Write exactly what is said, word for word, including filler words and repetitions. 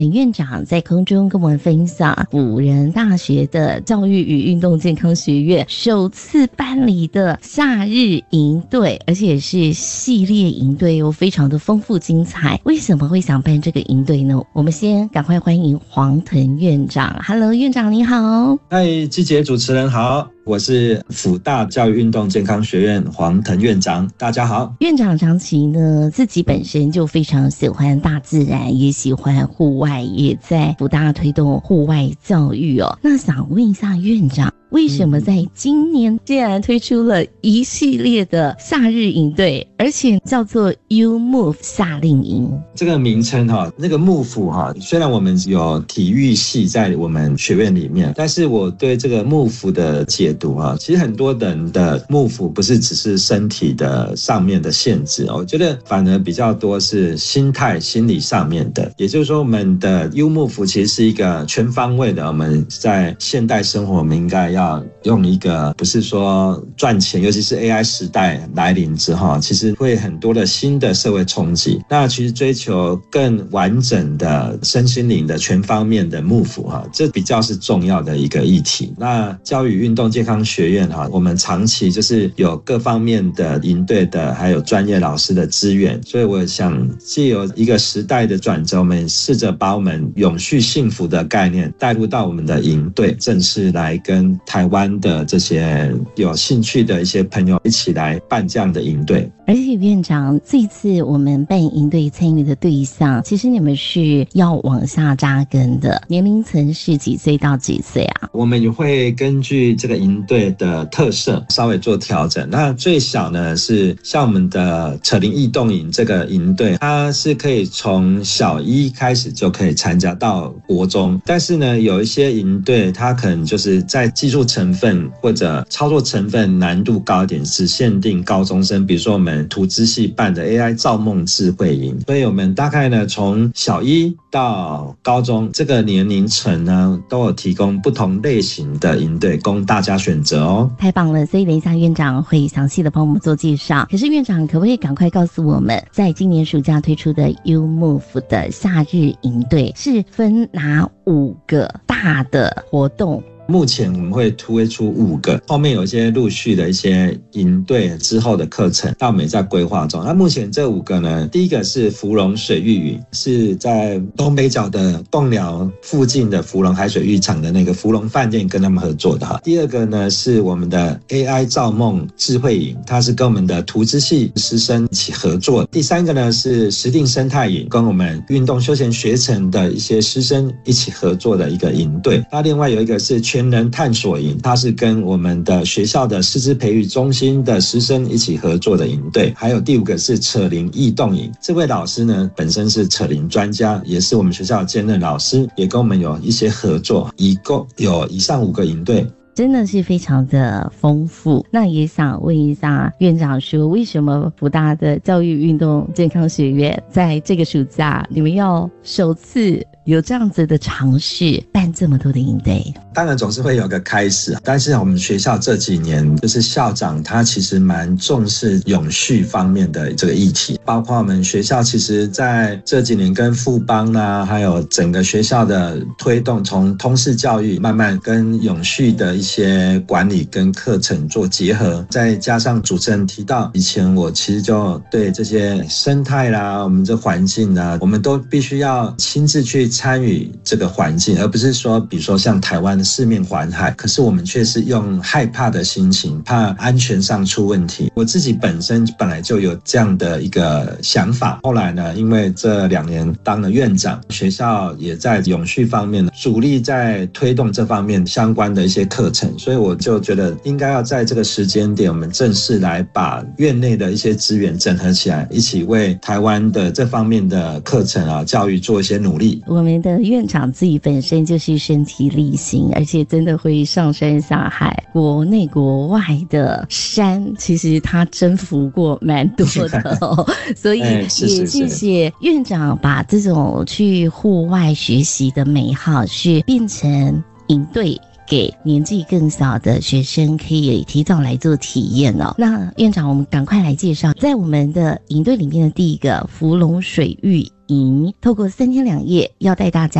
林院长在空中跟我们分享辅仁大学的教育与运动健康学院首次办理的夏日营队，而且是系列营队哦，非常的丰富精彩。为什么会想办这个营队呢？我们先赶快欢迎黄腾院长。 Hello 院长你好。 嗨，季杰主持人好，我是辅大教育运动健康学院黄腾院长，大家好。 院长长期呢自己本身就非常喜欢大自然，也喜欢户外，也在辅大推动户外教育哦。那想问一下院长，为什么在今年竟然推出了一系列的夏日营队，而且叫做 U Move 夏令营？ 这个名称哈，那个幕府哈，虽然我们有体育系在我们学院里面，但是我对这个幕府的解读哈，其实很多人的幕府不是只是身体的上面的限制，我觉得反而比较多是心态、心理上面的。也就是说，我们的 U Move 其实是一个全方位的。我们在现代生活，我们应该要用一个不是说赚钱，尤其是 A I 时代来临之后，其实会很多的新的社会冲击。那其实追求更完整的身心灵的全方面的幕府哈，这比较是重要的一个议题。那教育运动健康学院哈，我们长期就是有各方面的营队的，还有专业老师的资源，所以我想藉由一个时代的转折，我们试着把我们永续幸福的概念带入到我们的营队，正式来跟台湾的这些有兴趣的一些朋友一起来办这样的营队。 而且院长，这一次我们办营队参与的对象，其实你们是要往下扎根的，年龄层是几岁到几岁啊？ 我们也会根据这个营队的特色稍微做调整。那最小呢是像我们的扯铃易动营这个营队，它是可以从小一开始就可以参加到国中，但是呢有一些营队它可能就是在技术成分或者操作成分难度高一点，只限定高中生，比如说我们图资系办的 A I 造梦智慧营，所以我们大概呢从小一到高中这个年龄层呢都有提供不同类型的营队供大家选择哦。 太棒了，所以等一下院长会详细的帮我们做介绍。可是院长可不可以赶快告诉我们，在今年暑假推出的 U Move 的夏日营队是分哪五个大的活动？ 目前我们会推出五个，后面有一些陆续的一些营队之后的课程，那我们也在规划中。那目前这五个呢，第一个是芙蓉水域营，是在东北角的贡寮附近的芙蓉海水浴场的那个芙蓉饭店跟他们合作的哈。第二个呢是我们的 A I 造梦智慧营，它是跟我们的图资系师生一起合作。第三个呢是石碇生态营，跟我们运动休闲学程的一些师生一起合作的一个营队。那另外有一个是全人探索营，它是跟我们的学校的师资培育中心的师生一起合作的营队。还有第五个是扯铃易动营，这位老师呢本身是扯铃专家，也是我们学校的兼任老师，也跟我们有一些合作，一共有以上五个营队， 真的是非常的丰富。那也想问一下院长说，为什么辅大的教育运动健康学院在这个暑假你们要首次有这样子的尝试办这么多的营队？ 当然总是会有个开始，但是我们学校这几年就是校长他其实蛮重视永续方面的这个议题，包括我们学校其实在这几年跟富邦啊，还有整个学校的推动，从通识教育慢慢跟永续的一些管理跟课程做结合，再加上主持人提到以前我其实就对这些生态啦，我们这环境啦，我们都必须要亲自去参与这个环境，而不是说比如说像台湾的四面环海，可是我们却是用害怕的心情，怕安全上出问题。我自己本身本来就有这样的一个想法，后来呢因为这两年当了院长，学校也在永续方面主力在推动这方面相关的一些课程，所以我就觉得应该要在这个时间点我们正式来把院内的一些资源整合起来，一起为台湾的这方面的课程啊教育做一些努力。 我们的院长自己本身就是身体力行，而且真的会上山下海，国内国外的山其实他征服过蛮多的哦，所以也谢谢院长把这种去户外学习的美好是变成营队，给年纪更小的学生可以提早来做体验哦。那院长，我们赶快来介绍，在我们的营队里面的第一个芙蓉水域营，透过三天两夜要带大家